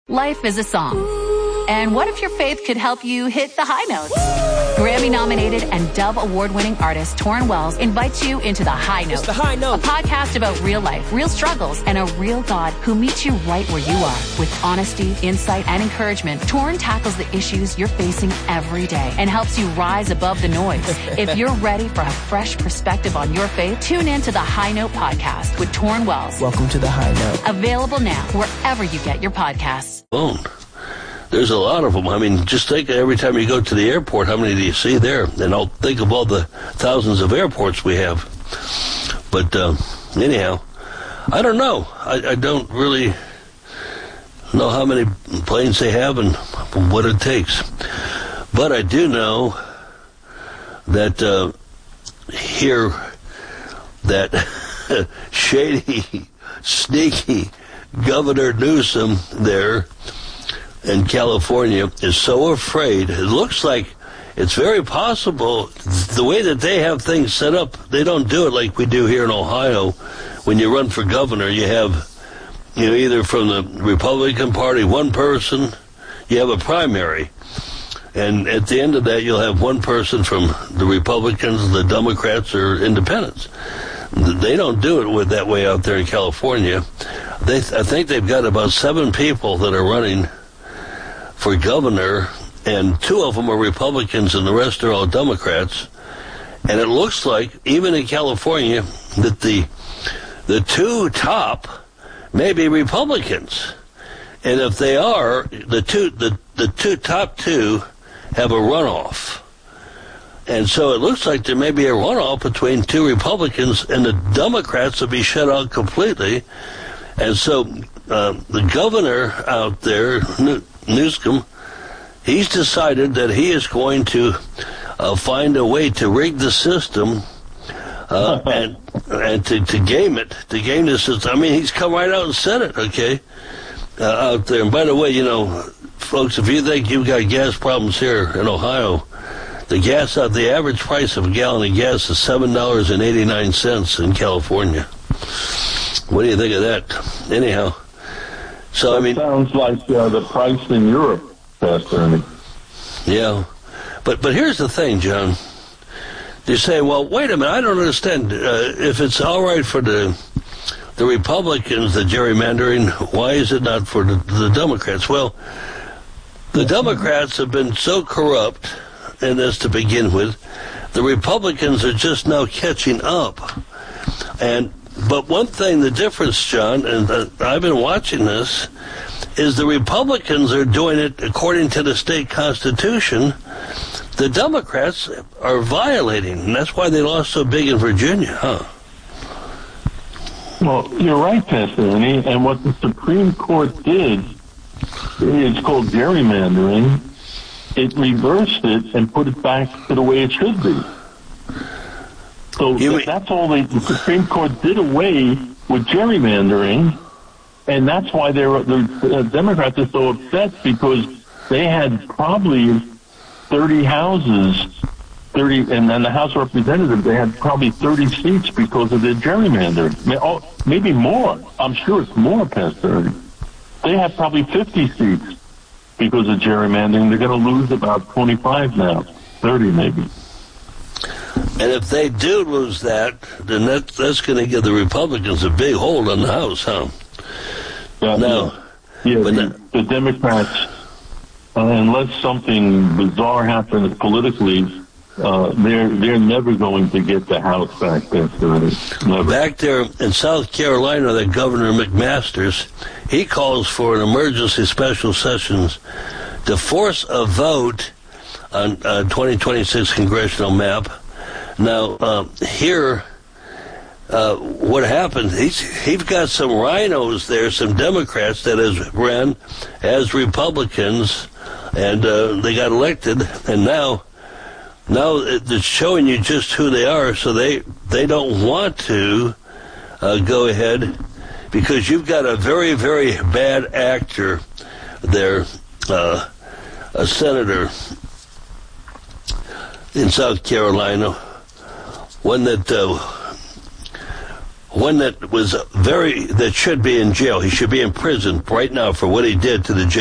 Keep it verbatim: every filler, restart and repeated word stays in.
Life is a song. And what if your faith could help you hit the high notes? Grammy-nominated and Dove Award-winning artist Torrin Wells invites you into The High Note. It's The High Note. A podcast about real life, real struggles, and a real God who meets you right where you are. With honesty, insight, and encouragement, Torrin tackles the issues you're facing every day and helps you rise above the noise. If you're ready for a fresh perspective on your faith, tune in to The High Note podcast with Torrin Wells. Welcome to The High Note. Available now wherever you get your podcasts. Boom. There's a lot of them. I mean, just think every time you go to the airport, how many do you see there? And I'll think of all the thousands of airports we have. But uh, anyhow, I don't know. I, I don't really know how many planes they have and what it takes. But I do know that uh, here, that shady, sneaky Governor Newsom there in California is so afraid. It looks like it's very possible the way that they have things set up, they don't do it like we do here in Ohio. When you run for governor, you have, you know, either from the Republican Party, one person, you have a primary. And at the end of that, you'll have one person from the Republicans, the Democrats, or independents. They don't do it with that way out there in California. They, I think they've got about seven people that are running for governor, and two of them are Republicans and the rest are all Democrats. And it looks like, even in California, that the the two top may be Republicans. And if they are, the two the, the two top two have a runoff. And so it looks like there may be a runoff between two Republicans, and the Democrats will be shut out completely. And so uh, the governor out there, Newsom, he's decided that he is going to uh, find a way to rig the system uh, and and to, to game it, to game the system. I mean, he's come right out and said it, okay, uh, out there. And by the way, you know, folks, if you think you've got gas problems here in Ohio, the gas out, the average price of a gallon of gas is seven dollars and eighty-nine cents in California. What do you think of that? Anyhow, so that I mean, sounds like uh, the price in Europe, Pastor Ernie. Yeah, but but here's the thing, John. You say, well, wait a minute, I don't understand. Uh, if it's all right for the the Republicans, the gerrymandering, why is it not for the, the Democrats? Well, the Democrats have been so corrupt in this to begin with. The Republicans are just now catching up, and. But one thing, the difference, John, and uh, I've been watching this, is the Republicans are doing it according to the state constitution. The Democrats are violating, and that's why they lost so big in Virginia, huh? Well, you're right, Pastor Ernie, and what the Supreme Court did, it's called gerrymandering. It reversed it and put it back to the way it should be. So mean, that's all they, the Supreme Court did away with gerrymandering, and that's why they were, the uh, Democrats are so upset, because they had probably thirty houses, thirty, and then the House of Representatives, they had probably thirty seats because of their gerrymandering. Maybe more. I'm sure it's more, Pastor Ernie. They have probably fifty seats because of gerrymandering. They're going to lose about twenty-five now, thirty maybe. And if they do lose that, then that, that's going to give the Republicans a big hold on the House, huh? Yeah, no. Yeah, but the, that, the Democrats, uh, unless something bizarre happens politically, uh, they're they're never going to get the House back there. Never. Back there in South Carolina, the Governor McMaster's, he calls for an emergency special sessions to force a vote on uh, twenty twenty-six congressional map. Now, uh, here, uh, what happened, he's, he's got some rhinos there, some Democrats that has ran as Republicans, and uh, they got elected, and now now it's showing you just who they are, so they, they don't want to uh, go ahead, because you've got a very, very bad actor there, uh, a senator in South Carolina, one that uh, one that was very that should be in jail. He should be in prison right now for what he did to the